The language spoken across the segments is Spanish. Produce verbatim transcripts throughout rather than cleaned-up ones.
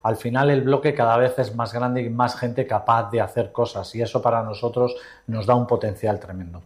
Al final el bloque cada vez es más grande y más gente capaz de hacer cosas, y eso para nosotros nos da un potencial tremendo.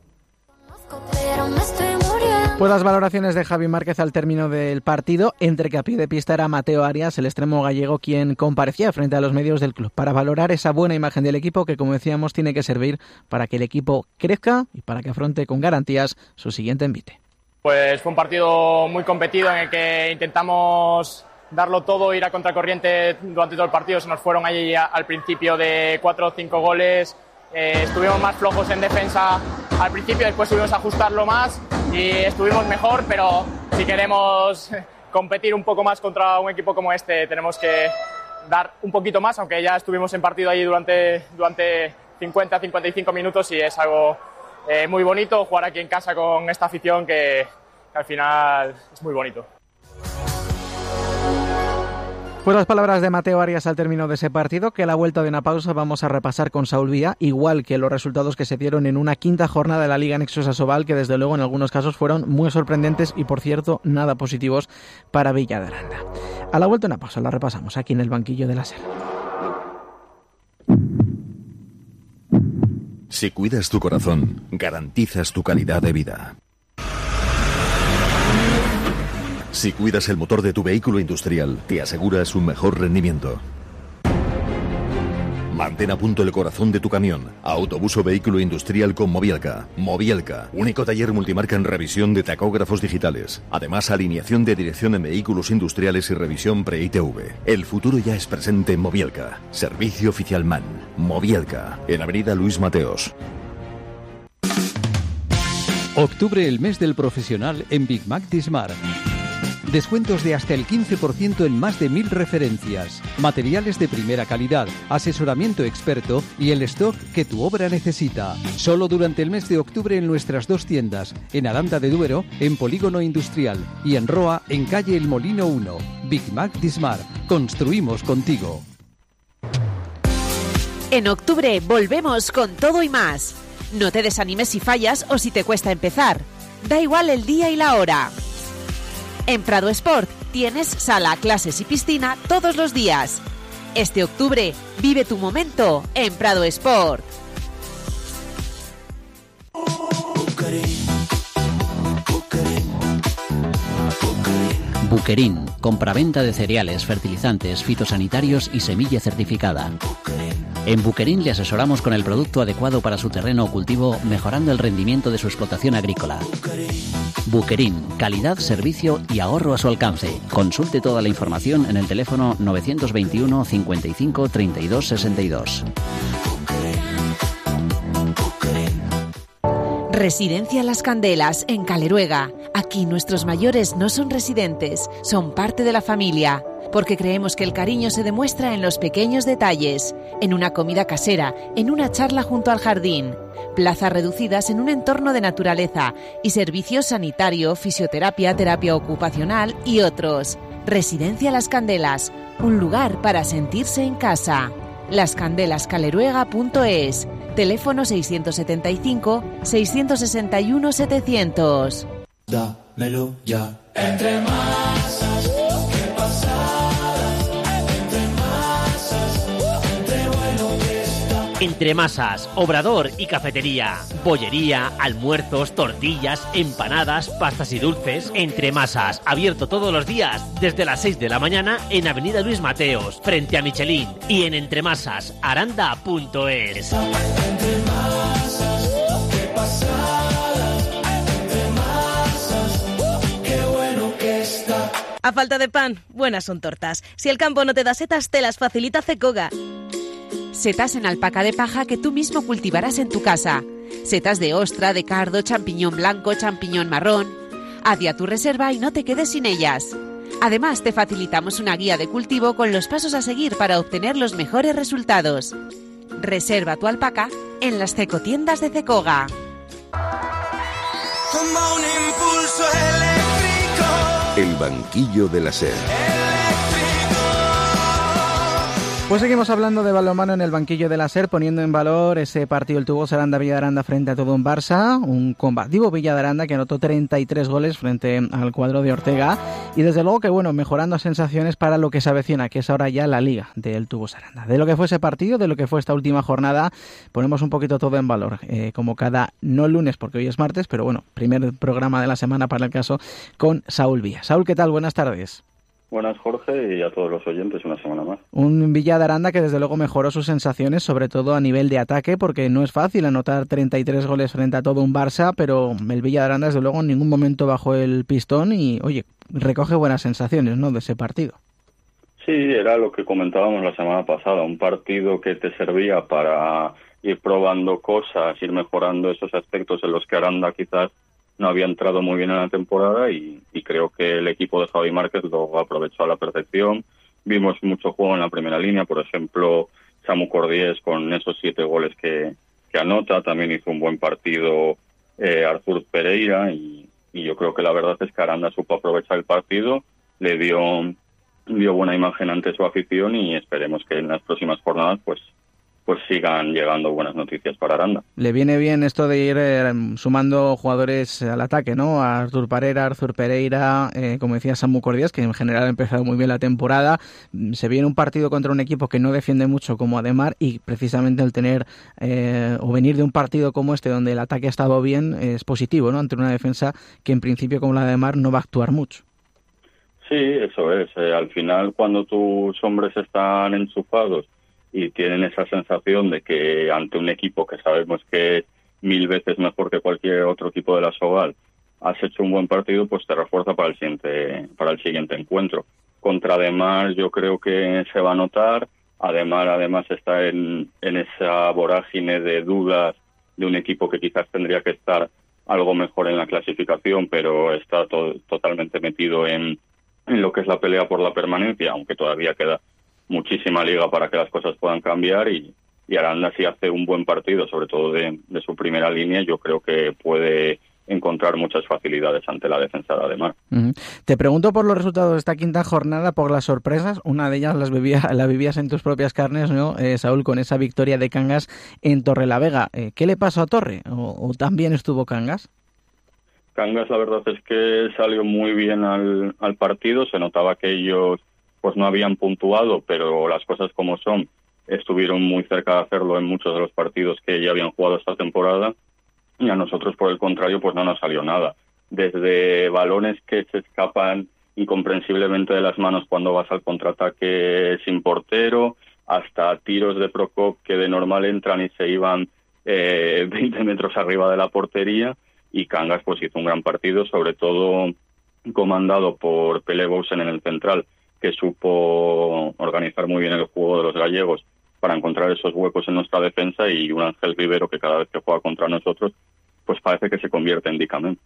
Pues las valoraciones de Javi Márquez al término del partido, entre que a pie de pista era Mateo Arias, el extremo gallego, quien comparecía frente a los medios del club para valorar esa buena imagen del equipo que, como decíamos, tiene que servir para que el equipo crezca y para que afronte con garantías su siguiente envite. Pues fue un partido muy competido en el que intentamos darlo todo, ir a contracorriente durante todo el partido. Se nos fueron allí al principio de cuatro o cinco goles. Eh, estuvimos más flojos en defensa al principio, después tuvimos a ajustarlo más y estuvimos mejor, pero si queremos competir un poco más contra un equipo como este tenemos que dar un poquito más, aunque ya estuvimos en partido allí durante, durante cincuenta a cincuenta y cinco minutos y es algo eh, muy bonito jugar aquí en casa con esta afición que, que al final es muy bonito. Pues las palabras de Mateo Arias al término de ese partido, que a la vuelta de una pausa vamos a repasar con Saúl Vía, igual que los resultados que se dieron en una quinta jornada de la Liga Nexus Asobal, que desde luego en algunos casos fueron muy sorprendentes y, por cierto, nada positivos para Villa de Aranda. A la vuelta de una pausa la repasamos aquí en el banquillo de la SER. Si cuidas tu corazón, garantizas tu calidad de vida. Si cuidas el motor de tu vehículo industrial, te aseguras un mejor rendimiento. Mantén a punto el corazón de tu camión. Autobús o vehículo industrial con Mobielka. Mobielka, único taller multimarca en revisión de tacógrafos digitales. Además, alineación de dirección en vehículos industriales y revisión pre-I T V. El futuro ya es presente en Mobielka. Servicio oficial MAN. Mobielka, en Avenida Luis Mateos. Octubre, el mes del profesional en Big Mac Dismar. Descuentos de hasta el quince por ciento en más de mil referencias, materiales de primera calidad, asesoramiento experto y el stock que tu obra necesita. Solo durante el mes de octubre en nuestras dos tiendas, en Aranda de Duero, en Polígono Industrial, y en Roa, en calle El Molino uno. Big Mac Dismar. Construimos contigo. En octubre volvemos con todo y más. No te desanimes si fallas o si te cuesta empezar. Da igual el día y la hora. En Prado Sport tienes sala, clases y piscina todos los días. Este octubre vive tu momento en Prado Sport. Buquerín, compraventa de cereales, fertilizantes, fitosanitarios y semilla certificada. En Buquerín le asesoramos con el producto adecuado para su terreno o cultivo, mejorando el rendimiento de su explotación agrícola. Buquerín, calidad, servicio y ahorro a su alcance. Consulte toda la información en el teléfono novecientos veintiuno cincuenta y cinco treinta y dos sesenta y dos. Residencia Las Candelas, en Caleruega. Aquí nuestros mayores no son residentes, son parte de la familia, porque creemos que el cariño se demuestra en los pequeños detalles, en una comida casera, en una charla junto al jardín, plazas reducidas en un entorno de naturaleza y servicios sanitario, fisioterapia, terapia ocupacional y otros. Residencia Las Candelas, un lugar para sentirse en casa. las candelas caleruega punto es. Teléfono seiscientos setenta y cinco, seiscientos sesenta y uno, setecientos. Dámelo ya. Entre masas, qué pasadas. Entre masas, entre bueno que está. Entre Masas, obrador y cafetería, bollería, almuerzos, tortillas, empanadas, pastas y dulces. Entre Masas, abierto todos los días desde las seis de la mañana en Avenida Luis Mateos, frente a Michelin, y en entremasas aranda punto es. Entre masas, qué pasadas. Entre masas, qué bueno que está. A falta de pan, buenas son tortas. Si el campo no te da setas, te las facilita Cecoga. Setas en alpaca de paja que tú mismo cultivarás en tu casa. Setas de ostra, de cardo, champiñón blanco, champiñón marrón. Hazia tu reserva y no te quedes sin ellas. Además, te facilitamos una guía de cultivo con los pasos a seguir para obtener los mejores resultados. Reserva tu alpaca en las cecotiendas de Cecoga. Como un impulso eléctrico. El banquillo de la SER. Pues seguimos hablando de balonmano en el banquillo de la SER, poniendo en valor ese partido el Tubos Aranda-Villadaranda frente a todo un Barça, un combativo Villadaranda que anotó treinta y tres goles frente al cuadro de Ortega y desde luego que bueno, mejorando sensaciones para lo que se avecina, que es ahora ya la liga del Tubos Aranda. De lo que fue ese partido, de lo que fue esta última jornada, ponemos un poquito todo en valor, eh, como cada, no lunes porque hoy es martes, pero bueno, primer programa de la semana para el caso con Saúl Vía. Saúl, ¿qué tal? Buenas tardes. Buenas, Jorge, y a todos los oyentes una semana más. Un Villadaranda que desde luego mejoró sus sensaciones, sobre todo a nivel de ataque, porque no es fácil anotar treinta y tres goles frente a todo un Barça, pero el Villadaranda desde luego en ningún momento bajó el pistón y, oye, recoge buenas sensaciones, ¿no?, de ese partido. Sí, era lo que comentábamos la semana pasada, un partido que te servía para ir probando cosas, ir mejorando esos aspectos en los que Aranda quizás no había entrado muy bien en la temporada y, y creo que el equipo de Javi Márquez lo aprovechó a la perfección. Vimos mucho juego en la primera línea, por ejemplo, Samu Cordiés con esos siete goles que, que anota, también hizo un buen partido eh, Artur Pereira y, y yo creo que la verdad es que Aranda supo aprovechar el partido, le dio, dio buena imagen ante su afición y esperemos que en las próximas jornadas pues pues sigan llegando buenas noticias para Aranda. Le viene bien esto de ir eh, sumando jugadores al ataque, ¿no? A Artur Parera, Artur Pereira, eh, como decía Samu Cordias, que en general ha empezado muy bien la temporada. Se viene un partido contra un equipo que no defiende mucho como Ademar y precisamente el tener eh, o venir de un partido como este donde el ataque ha estado bien es positivo, ¿no? Ante una defensa que en principio como la de Ademar no va a actuar mucho. Sí, eso es. Eh, al final cuando tus hombres están enchufados y tienen esa sensación de que ante un equipo que sabemos que es mil veces mejor que cualquier otro equipo de la Sogal, has hecho un buen partido, pues te refuerza para el siguiente para el siguiente encuentro. Contra Ademar yo creo que se va a notar. Ademar además está en, en esa vorágine de dudas de un equipo que quizás tendría que estar algo mejor en la clasificación, pero está to- totalmente metido en, en lo que es la pelea por la permanencia, aunque todavía queda muchísima liga para que las cosas puedan cambiar y, y Aranda si hace un buen partido, sobre todo de, de su primera línea, yo creo que puede encontrar muchas facilidades ante la defensa de Ademar. Uh-huh. Te pregunto por los resultados de esta quinta jornada, por las sorpresas. Una de ellas las vivía, la vivías en tus propias carnes, ¿no, eh, Saúl, con esa victoria de Cangas en Torrelavega? Eh, ¿Qué le pasó a Torre? ¿O, o también estuvo Cangas? Cangas la verdad es que salió muy bien al, al partido, se notaba que ellos pues no habían puntuado, pero las cosas como son, estuvieron muy cerca de hacerlo en muchos de los partidos que ya habían jugado esta temporada, y a nosotros, por el contrario, pues no nos salió nada. Desde balones que se escapan incomprensiblemente de las manos cuando vas al contraataque sin portero, hasta tiros de Procop que de normal entran y se iban eh, veinte metros arriba de la portería, y Cangas pues hizo un gran partido, sobre todo comandado por Pele Bousen en el central, que supo organizar muy bien el juego de los gallegos para encontrar esos huecos en nuestra defensa, y un Ángel Rivero que cada vez que juega contra nosotros pues parece que se convierte en Dicamén.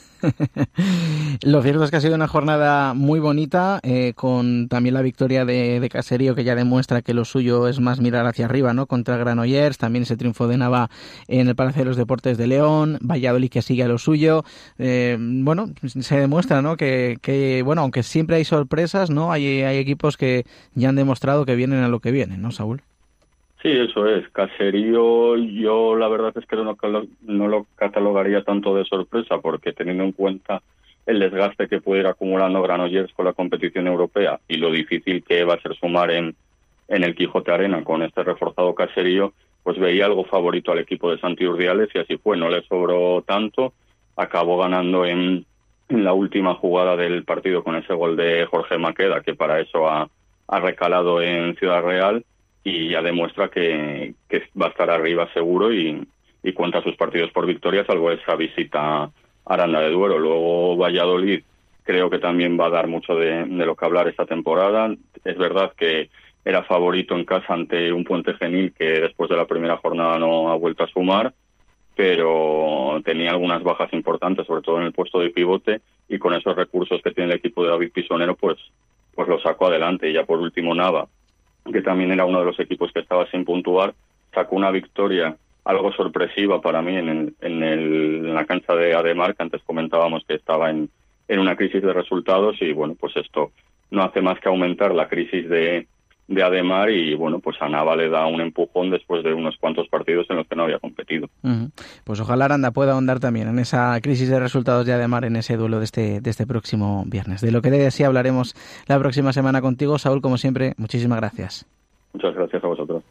Lo cierto es que ha sido una jornada muy bonita, eh, con también la victoria de, de Caserío, que ya demuestra que lo suyo es más mirar hacia arriba, ¿no? Contra Granollers, también ese triunfo de Nava en el Palacio de los Deportes de León, Valladolid que sigue a lo suyo. Eh, bueno, se demuestra, ¿no? Que, que, bueno, aunque siempre hay sorpresas, ¿no? Hay, hay equipos que ya han demostrado que vienen a lo que vienen, ¿no, Saúl? Sí, eso es. Caserío, yo la verdad es que no, no lo catalogaría tanto de sorpresa, porque teniendo en cuenta el desgaste que puede ir acumulando Granollers con la competición europea y lo difícil que va a ser sumar en, en el Quijote Arena con este reforzado Caserío, pues veía algo favorito al equipo de Santi Urdiales, y así fue. No le sobró tanto, acabó ganando en, en la última jugada del partido con ese gol de Jorge Maqueda, que para eso ha, ha recalado en Ciudad Real, y ya demuestra que, que va a estar arriba seguro y, y cuenta sus partidos por victoria, salvo esa visita a Aranda de Duero. Luego Valladolid creo que también va a dar mucho de, de lo que hablar esta temporada. Es verdad que era favorito en casa ante un Puente Genil que después de la primera jornada no ha vuelto a sumar, pero tenía algunas bajas importantes, sobre todo en el puesto de pivote, y con esos recursos que tiene el equipo de David Pisonero, pues, pues lo sacó adelante. Y ya por último Nava, que también era uno de los equipos que estaba sin puntuar, sacó una victoria algo sorpresiva para mí en, el, en, el, en la cancha de Ademar, que antes comentábamos que estaba en, en una crisis de resultados, y bueno, pues esto no hace más que aumentar la crisis de, de Ademar y bueno, pues a Nava le da un empujón después de unos cuantos partidos en los que no había competido. Uh-huh. Pues ojalá Aranda pueda ahondar también en esa crisis de resultados de Ademar en ese duelo de este, de este próximo viernes. De lo que de sí hablaremos la próxima semana contigo, Saúl, como siempre, muchísimas gracias. Muchas gracias a vosotros.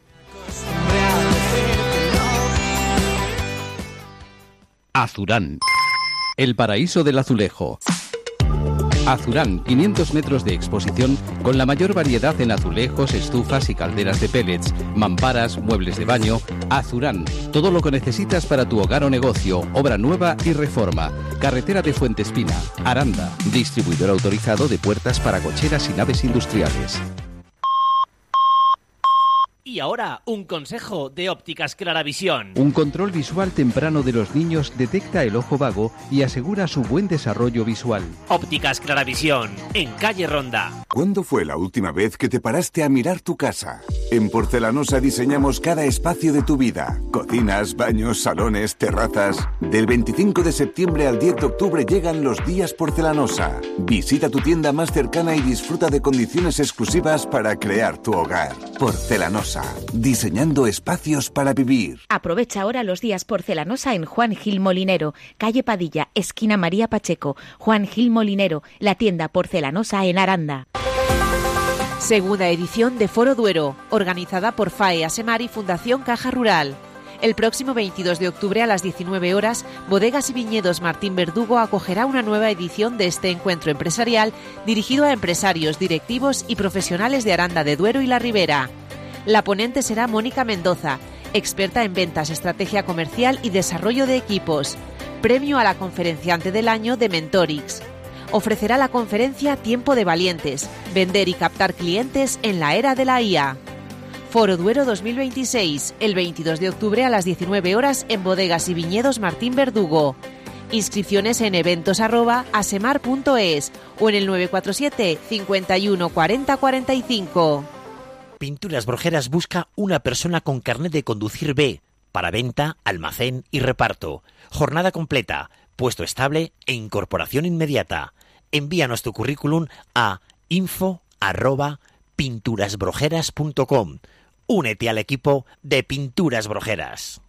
Azurán, el paraíso del azulejo. Azurán, quinientos metros de exposición con la mayor variedad en azulejos, estufas y calderas de pellets, mamparas, muebles de baño. Azurán, todo lo que necesitas para tu hogar o negocio, obra nueva y reforma. Carretera de Fuentespina, Aranda, distribuidor autorizado de puertas para cocheras y naves industriales. Y ahora, un consejo de Ópticas Claravisión. Un control visual temprano de los niños detecta el ojo vago y asegura su buen desarrollo visual. Ópticas Claravisión, en calle Ronda. ¿Cuándo fue la última vez que te paraste a mirar tu casa? En Porcelanosa diseñamos cada espacio de tu vida. Cocinas, baños, salones, terrazas. Del veinticinco de septiembre al diez de octubre llegan los días Porcelanosa. Visita tu tienda más cercana y disfruta de condiciones exclusivas para crear tu hogar. Porcelanosa. Diseñando espacios para vivir. Aprovecha ahora los días Porcelanosa en Juan Gil Molinero, calle Padilla, esquina María Pacheco. Juan Gil Molinero, la tienda Porcelanosa en Aranda. Segunda edición de Foro Duero, organizada por FAE Asemar y Fundación Caja Rural. El próximo veintidós de octubre a las diecinueve horas, Bodegas y Viñedos Martín Verdugo acogerá una nueva edición de este encuentro empresarial dirigido a empresarios, directivos y profesionales de Aranda de Duero y la Ribera. La ponente será Mónica Mendoza, experta en ventas, estrategia comercial y desarrollo de equipos. Premio a la conferenciante del año de Mentorix. Ofrecerá la conferencia Tiempo de Valientes, vender y captar clientes en la era de la I A. Foro Duero dos mil veintiséis, el veintidós de octubre a las diecinueve horas en Bodegas y Viñedos Martín Verdugo. Inscripciones en eventos arroba asemar punto es o en el nueve cuatro siete, cincuenta y uno, cuarenta, cuarenta y cinco. Pinturas Brojeras busca una persona con carnet de conducir B para venta, almacén y reparto. Jornada completa, puesto estable e incorporación inmediata. Envíanos tu currículum a info arroba pinturasbrojeras punto com. Únete al equipo de Pinturas Brojeras.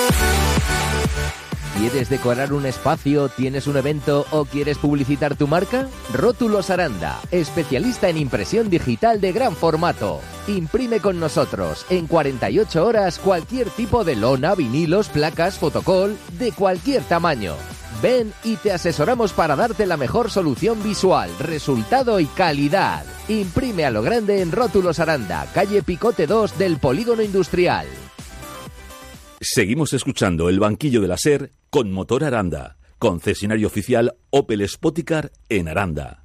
¿Quieres decorar un espacio, tienes un evento o quieres publicitar tu marca? Rótulos Aranda, especialista en impresión digital de gran formato. Imprime con nosotros en cuarenta y ocho horas cualquier tipo de lona, vinilos, placas, fotocol, de cualquier tamaño. Ven y te asesoramos para darte la mejor solución visual, resultado y calidad. Imprime a lo grande en Rótulos Aranda, calle Picote dos del Polígono Industrial. Seguimos escuchando El Banquillo de la SER con Motor Aranda, concesionario oficial Opel Spoticar en Aranda.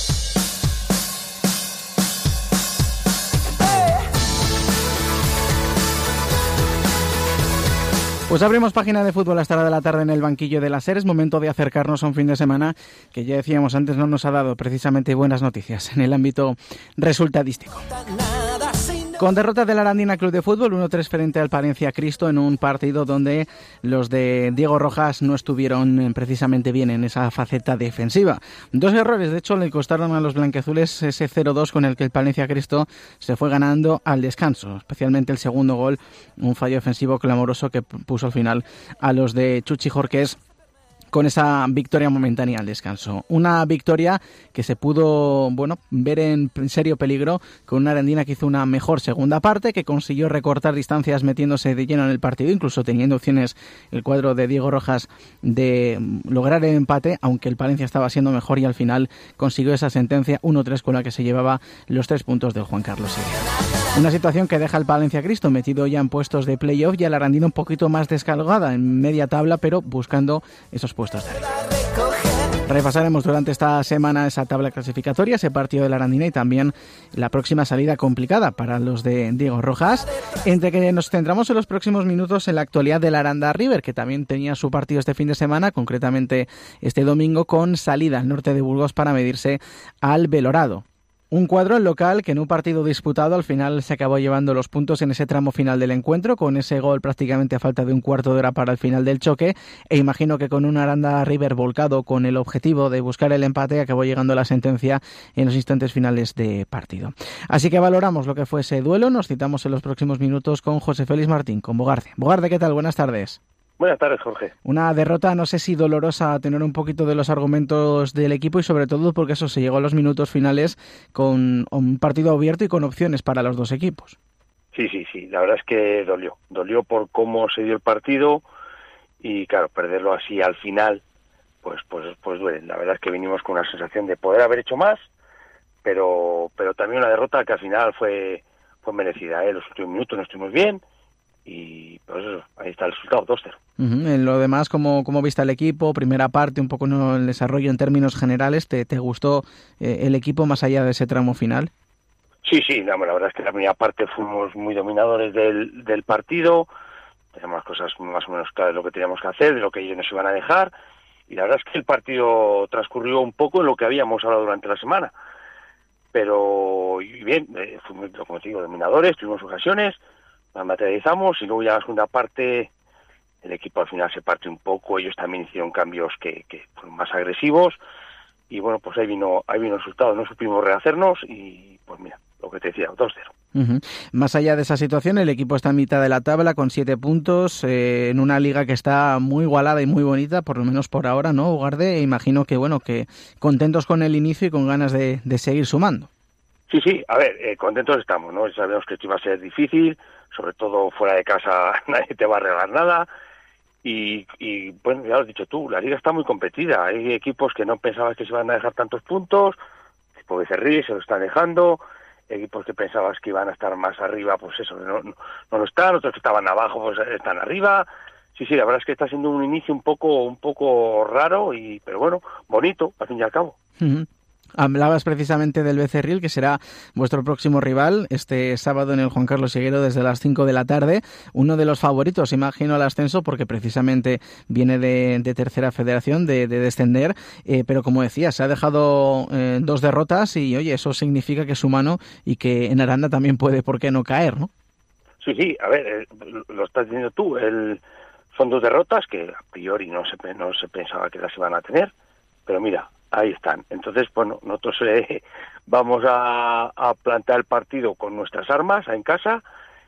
Pues abrimos página de fútbol a esta hora de la tarde en El Banquillo de la SER. Es momento de acercarnos a un fin de semana que ya decíamos antes no nos ha dado precisamente buenas noticias en el ámbito resultadístico. Con derrota del Arandina Club de Fútbol uno tres frente al Palencia Cristo en un partido donde los de Diego Rojas no estuvieron precisamente bien en esa faceta defensiva. Dos errores, de hecho, le costaron a los blanquiazules ese cero dos con el que el Palencia Cristo se fue ganando al descanso, especialmente el segundo gol, un fallo defensivo clamoroso que puso al final a los de Chuchi Jorqués con esa victoria momentánea al descanso. Una victoria que se pudo, bueno, ver en serio peligro con una Arandina que hizo una mejor segunda parte, que consiguió recortar distancias metiéndose de lleno en el partido, incluso teniendo opciones el cuadro de Diego Rojas de lograr el empate, aunque el Palencia estaba siendo mejor y al final consiguió esa sentencia uno tres con la que se llevaba los tres puntos del Juan Carlos Siria. Una situación que deja al Palencia Cristo metido ya en puestos de playoff y a la Arandina un poquito más descolgada en media tabla, pero buscando esos puestos de arriba. Repasaremos durante esta semana esa tabla clasificatoria, ese partido de la Arandina y también la próxima salida complicada para los de Diego Rojas, entre que nos centramos en los próximos minutos en la actualidad del Aranda River, que también tenía su partido este fin de semana, concretamente este domingo, con salida al norte de Burgos para medirse al Belorado. Un cuadro en local que en un partido disputado al final se acabó llevando los puntos en ese tramo final del encuentro, con ese gol prácticamente a falta de un cuarto de hora para el final del choque, e imagino que con un Aranda River volcado con el objetivo de buscar el empate acabó llegando la sentencia en los instantes finales de partido. Así que valoramos lo que fue ese duelo, nos citamos en los próximos minutos con José Félix Martín, con Bogarde. Bogarde, ¿qué tal? Buenas tardes. Buenas tardes, Jorge. Una derrota, no sé si dolorosa, a tener un poquito de los argumentos del equipo y sobre todo porque eso se llegó a los minutos finales con un partido abierto y con opciones para los dos equipos. Sí, sí, sí, la verdad es que dolió. Dolió por cómo se dio el partido y, claro, perderlo así al final, pues pues pues duele. La verdad es que vinimos con una sensación de poder haber hecho más, pero pero también una derrota que al final fue, fue merecida, ¿eh? Los últimos minutos no estuvimos bien. Y pues eso, ahí está el resultado, dos cero. Uh-huh. En lo demás, ¿cómo, cómo viste el equipo? Primera parte, un poco ¿no? el desarrollo en términos generales. ¿Te, te gustó eh, el equipo más allá de ese tramo final? Sí, sí, no, la verdad es que en la primera parte fuimos muy dominadores del, del partido. Teníamos las cosas más o menos claras de lo que teníamos que hacer, de lo que ellos nos iban a dejar. Y la verdad es que el partido transcurrió un poco en lo que habíamos hablado durante la semana. Pero, y bien, eh, fuimos, como te digo, dominadores, tuvimos ocasiones, las materializamos y luego ya en la segunda parte el equipo al final se parte un poco, ellos también hicieron cambios que, que fueron más agresivos y bueno, pues ahí vino ahí vino el resultado, no supimos rehacernos y pues mira, lo que te decía, dos cero. Uh-huh. Más allá de esa situación, el equipo está a mitad de la tabla con siete puntos eh, en una liga que está muy igualada y muy bonita, por lo menos por ahora, ¿no, Bogarde? Imagino que bueno, que contentos con el inicio y con ganas de, de seguir sumando. Sí, sí, a ver, eh, contentos estamos, ¿no? Sabemos que esto iba a ser difícil, sobre todo fuera de casa nadie te va a regalar nada y, y bueno, ya lo has dicho tú, la liga está muy competida, hay equipos que no pensabas que se iban a dejar tantos puntos, tipo Becerril se lo están dejando, equipos que pensabas que iban a estar más arriba, pues eso, no, no, no lo están, otros que estaban abajo pues están arriba. Sí, sí, la verdad es que está siendo un inicio un poco un poco raro, y pero bueno, bonito, al fin y al cabo. Uh-huh. Hablabas precisamente del Becerril, que será vuestro próximo rival este sábado en el Juan Carlos Higuero desde las cinco de la tarde. Uno de los favoritos, imagino, al ascenso, porque precisamente viene de, de tercera federación, de, de descender. Eh, pero como decía, se ha dejado eh, dos derrotas y, oye, eso significa que es humano y que en Aranda también puede, ¿por qué no caer, no? Sí, sí, a ver, eh, lo estás diciendo tú. El, son dos derrotas que a priori no se, no se pensaba que las iban a tener, pero mira, ahí están. Entonces, bueno, nosotros eh, vamos a, a plantear el partido con nuestras armas en casa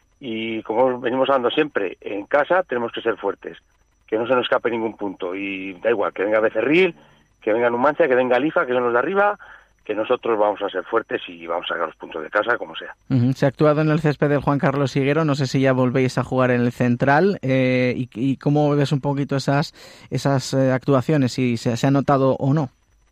y como venimos hablando siempre, en casa tenemos que ser fuertes, que no se nos escape ningún punto y da igual, que venga Becerril, que venga Numancia, que venga Lifa, que son los de arriba, que nosotros vamos a ser fuertes y vamos a sacar los puntos de casa como sea. Uh-huh. Se ha actuado en el césped del Juan Carlos Higuero, no sé si ya volvéis a jugar en el Central eh, y, y cómo ves un poquito esas, esas eh, actuaciones, si se, se ha notado o no.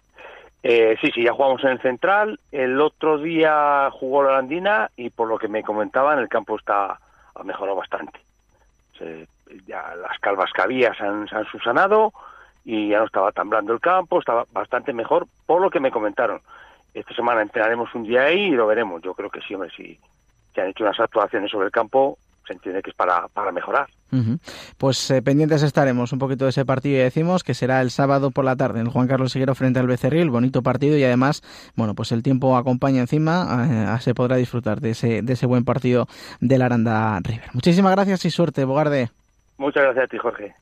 Eh, sí, sí, ya jugamos en el Central. El otro día jugó la Arandina y por lo que me comentaban el campo está ha mejorado bastante. Se, ya las calvas que había se han, se han subsanado y ya no estaba tan blando el campo, estaba bastante mejor por lo que me comentaron. Esta semana entrenaremos un día ahí y lo veremos. Yo creo que sí, hombre, si se han hecho unas actuaciones sobre el campo, se entiende que es para, para mejorar. Uh-huh. Pues eh, pendientes estaremos un poquito de ese partido y decimos que será el sábado por la tarde en el Juan Carlos Higuero frente al Becerril, bonito partido y además, bueno, pues el tiempo acompaña encima, eh, se podrá disfrutar de ese, de ese buen partido del Aranda River. Muchísimas gracias y suerte, Bogarde. Muchas gracias a ti, Jorge.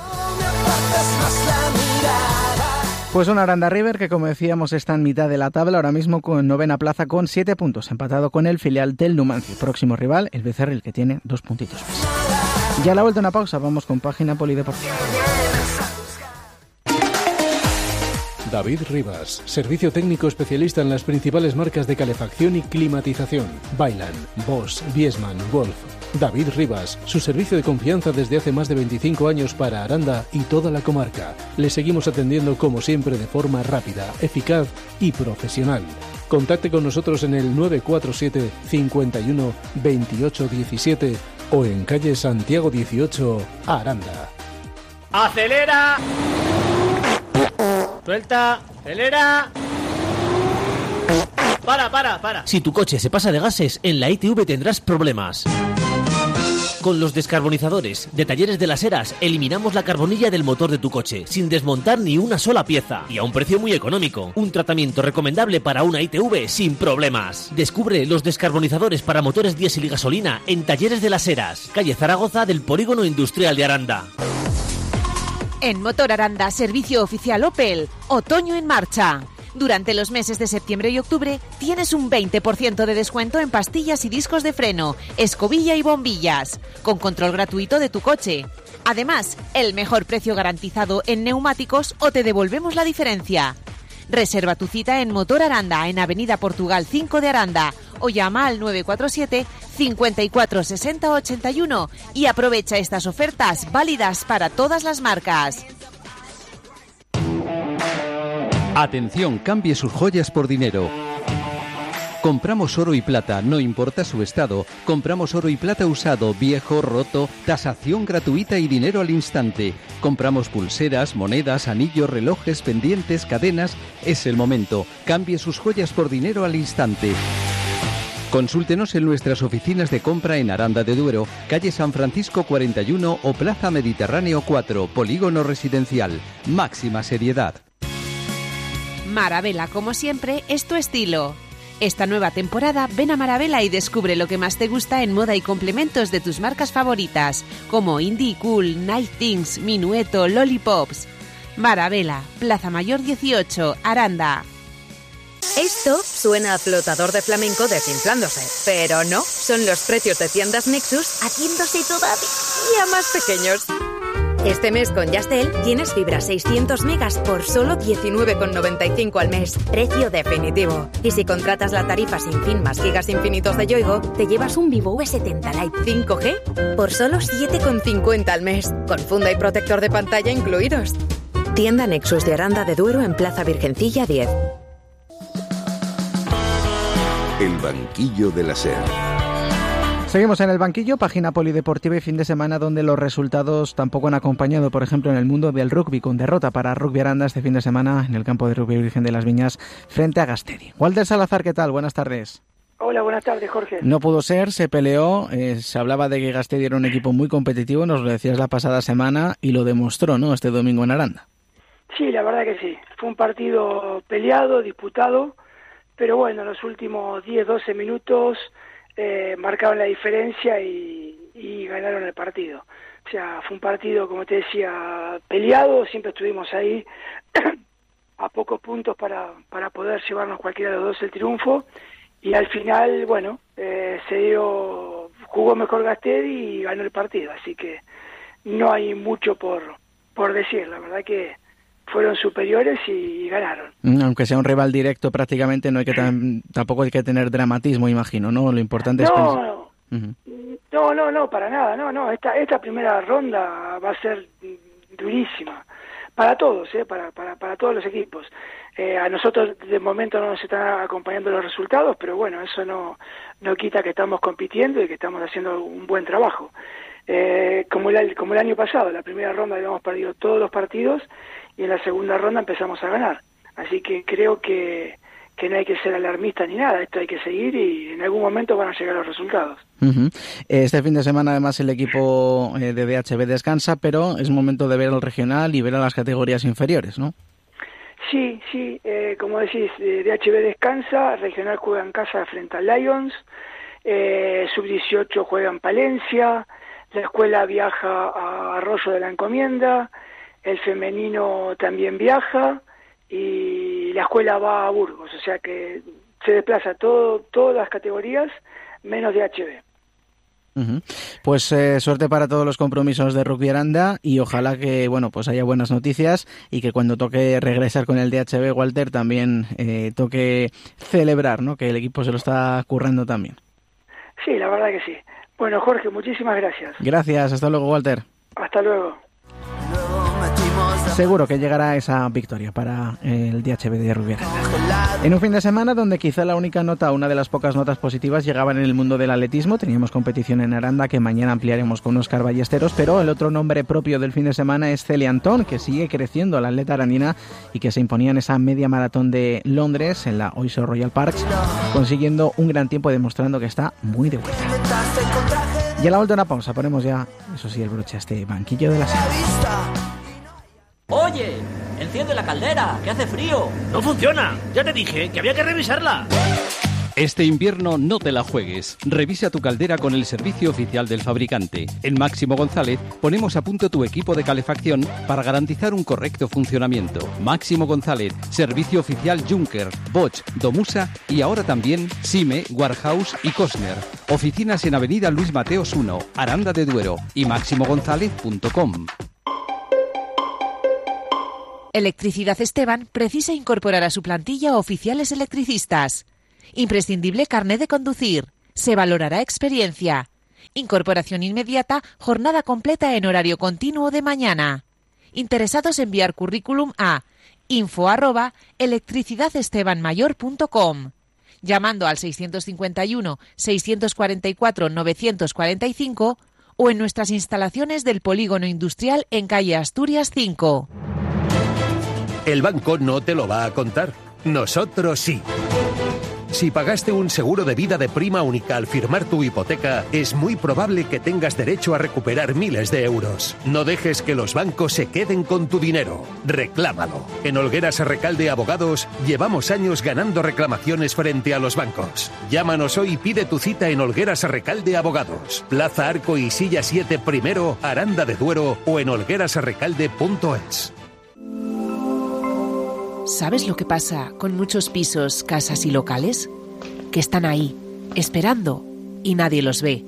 Pues un Aranda River que, como decíamos, está en mitad de la tabla, ahora mismo con novena plaza con siete puntos, empatado con el filial del Numancia. Próximo rival, el Becerril, que tiene dos puntitos más. Ya a la vuelta una pausa, vamos con Página Polideportiva. David Rivas, servicio técnico especialista en las principales marcas de calefacción y climatización. Bailan, Bosch, Viessmann, Wolf. David Rivas, su servicio de confianza desde hace más de veinticinco años para Aranda y toda la comarca. Le seguimos atendiendo como siempre de forma rápida, eficaz y profesional. Contacte con nosotros en el nueve cuatro siete, cincuenta y uno, veintiocho diecisiete o en calle Santiago dieciocho, Aranda. ¡Acelera! Suelta, acelera. Para, para, para. Si tu coche se pasa de gases, en la I T V tendrás problemas. Con los descarbonizadores de Talleres de las Heras eliminamos la carbonilla del motor de tu coche sin desmontar ni una sola pieza y a un precio muy económico. Un tratamiento recomendable para una I T V sin problemas. Descubre los descarbonizadores para motores diésel y gasolina en Talleres de las Heras, calle Zaragoza del Polígono Industrial de Aranda. En Motor Aranda, servicio oficial Opel, otoño en marcha. Durante los meses de septiembre y octubre tienes un veinte por ciento de descuento en pastillas y discos de freno, escobilla y bombillas, con control gratuito de tu coche. Además, el mejor precio garantizado en neumáticos o te devolvemos la diferencia. Reserva tu cita en Motor Aranda, en Avenida Portugal cinco de Aranda, o llama al nueve cuatro siete, cinco cuatro, seis cero, ocho uno y aprovecha estas ofertas válidas para todas las marcas. Atención, cambie sus joyas por dinero. Compramos oro y plata, no importa su estado. Compramos oro y plata usado, viejo, roto, tasación gratuita y dinero al instante. Compramos pulseras, monedas, anillos, relojes, pendientes, cadenas. Es el momento. Cambie sus joyas por dinero al instante. Consúltenos en nuestras oficinas de compra en Aranda de Duero, calle San Francisco cuarenta y uno o Plaza Mediterráneo cuatro, Polígono Residencial. Máxima seriedad. Maravela, como siempre, es tu estilo. Esta nueva temporada ven a Maravela y descubre lo que más te gusta en moda y complementos de tus marcas favoritas, como Indie Cool, Night Things, Minueto, Lollipops. Maravela, Plaza Mayor dieciocho, Aranda. Esto suena a flotador de flamenco desinflándose, pero no, son los precios de tiendas Nexus haciéndose todavía más pequeños. Este mes con Yastel tienes fibra seiscientos megas por solo diecinueve con noventa y cinco al mes, precio definitivo. Y si contratas la tarifa sin fin más gigas infinitos de Yoigo, te llevas un Vivo V setenta Lite cinco G por solo siete con cincuenta al mes, con funda y protector de pantalla incluidos. Tienda Nexus de Aranda de Duero en Plaza Virgencilla diez. El banquillo de la SER. Seguimos en el banquillo, página polideportiva y fin de semana donde los resultados tampoco han acompañado, por ejemplo, en el mundo del rugby, con derrota para Rugby Aranda este fin de semana en el campo de rugby Virgen de las Viñas frente a Gastedi. Walter Salazar, ¿qué tal? Buenas tardes. Hola, buenas tardes, Jorge. No pudo ser, se peleó, eh, se hablaba de que Gastedi era un equipo muy competitivo, nos lo decías la pasada semana y lo demostró, ¿no?, este domingo en Aranda. Sí, la verdad que sí. Fue un partido peleado, disputado, pero bueno, los últimos diez, doce minutos eh, marcaron la diferencia y, y ganaron el partido. O sea, fue un partido, como te decía, peleado, siempre estuvimos ahí a pocos puntos para, para poder llevarnos cualquiera de los dos el triunfo, y al final, bueno, eh, se dio, jugó mejor Gastedi y ganó el partido, así que no hay mucho por, por decir, la verdad que fueron superiores y ganaron. Aunque sea un rival directo prácticamente, no hay que tam- tampoco hay que tener dramatismo, imagino, ¿no? Lo importante no, es pensar... No, uh-huh. no, no, no, para nada, no, no, esta, esta primera ronda va a ser durísima, para todos, ¿eh? para, para, para todos los equipos. Eh, a nosotros de momento no nos están acompañando los resultados, pero bueno, eso no, no quita que estamos compitiendo y que estamos haciendo un buen trabajo. Eh, como, el, como el año pasado, la primera ronda habíamos perdido todos los partidos y en la segunda ronda empezamos a ganar. Así que creo que, que no hay que ser alarmista ni nada, esto hay que seguir y en algún momento van a llegar los resultados. Uh-huh. Este fin de semana además el equipo de D H B descansa, pero es momento de ver al regional y ver a las categorías inferiores, ¿no? Sí, sí, eh, como decís, eh, D H B descansa, regional juega en casa frente al Lions, eh, sub dieciocho juega en Palencia, la escuela viaja a Arroyo de la Encomienda, el femenino también viaja y la escuela va a Burgos, o sea que se desplaza todo, todas las categorías menos D H B. Uh-huh. Pues eh, suerte para todos los compromisos de Rugby Aranda y ojalá que bueno pues haya buenas noticias y que cuando toque regresar con el D H B, Walter, también eh, toque celebrar, ¿no?, que el equipo se lo está currando también. Sí, la verdad que sí. Bueno, Jorge, muchísimas gracias. Gracias, hasta luego, Walter. Hasta luego. Luego metimos Seguro que llegará esa victoria para el D H B de Rubiera. En un fin de semana donde quizá la única nota, una de las pocas notas positivas, llegaban en el mundo del atletismo. Teníamos competición en Aranda que mañana ampliaremos con Óscar Ballesteros, pero el otro nombre propio del fin de semana es Celia Antón, que sigue creciendo, la atleta arandina, y que se imponía en esa media maratón de Londres, en la Oyster Royal Parks, consiguiendo un gran tiempo, demostrando que está muy de vuelta. Y a la vuelta una pausa, ponemos ya, eso sí, el broche a este banquillo de la sala. Oye, enciende la caldera, que hace frío. No funciona, ya te dije que había que revisarla. Este invierno no te la juegues. Revisa tu caldera con el servicio oficial del fabricante. En Máximo González ponemos a punto tu equipo de calefacción para garantizar un correcto funcionamiento. Máximo González, servicio oficial Juncker, Bosch, Domusa y ahora también Sime, Warhouse y Cosner. Oficinas en Avenida Luis Mateos uno, Aranda de Duero y máximo gonzález punto com. Electricidad Esteban precisa incorporar a su plantilla oficiales electricistas. Imprescindible carné de conducir. Se valorará experiencia. Incorporación inmediata, jornada completa en horario continuo de mañana. Interesados enviar currículum a info arroba electricidadestebanmayor punto com, llamando al seiscientos cincuenta y uno, seiscientos cuarenta y cuatro, novecientos cuarenta y cinco o en nuestras instalaciones del Polígono Industrial en calle Asturias cinco. El banco no te lo va a contar. Nosotros sí. Si pagaste un seguro de vida de prima única al firmar tu hipoteca, es muy probable que tengas derecho a recuperar miles de euros. No dejes que los bancos se queden con tu dinero. Reclámalo. En Olgueras Arrecalde Abogados llevamos años ganando reclamaciones frente a los bancos. Llámanos hoy y pide tu cita en Olgueras Arrecalde Abogados. Plaza Arco y Silla siete Primero, Aranda de Duero o en olgueras arrecalde punto es. ¿Sabes lo que pasa con muchos pisos, casas y locales? Que están ahí, esperando, y nadie los ve.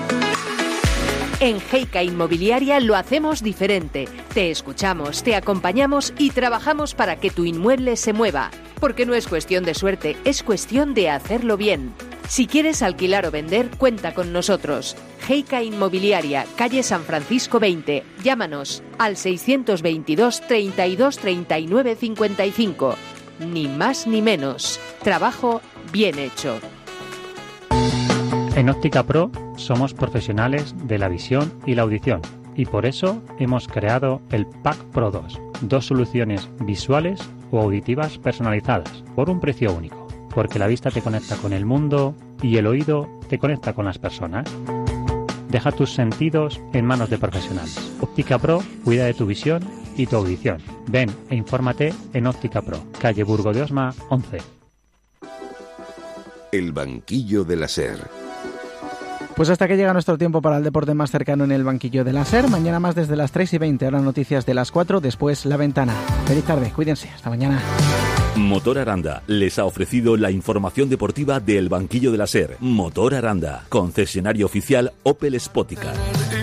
En Heica Inmobiliaria lo hacemos diferente. Te escuchamos, te acompañamos y trabajamos para que tu inmueble se mueva. Porque no es cuestión de suerte, es cuestión de hacerlo bien. Si quieres alquilar o vender, cuenta con nosotros. Heica Inmobiliaria, calle San Francisco veinte. Llámanos al seiscientos veintidós, treinta y dos, treinta y nueve, cincuenta y cinco. Ni más ni menos. Trabajo bien hecho. En Óptica Pro somos profesionales de la visión y la audición y por eso hemos creado el Pack Pro dos. Dos soluciones visuales o auditivas personalizadas por un precio único. Porque la vista te conecta con el mundo y el oído te conecta con las personas. Deja tus sentidos en manos de profesionales. Óptica Pro cuida de tu visión y tu audición. Ven e infórmate en Óptica Pro, calle Burgo de Osma once. El banquillo de la SER. Pues hasta que llega nuestro tiempo para el deporte más cercano en el banquillo de la SER. Mañana más desde las tres y veinte, ahora noticias de las cuatro, después La Ventana. Feliz tarde, cuídense, hasta mañana. Motor Aranda les ha ofrecido la información deportiva del banquillo de la SER. Motor Aranda, concesionario oficial Opel Spoticar.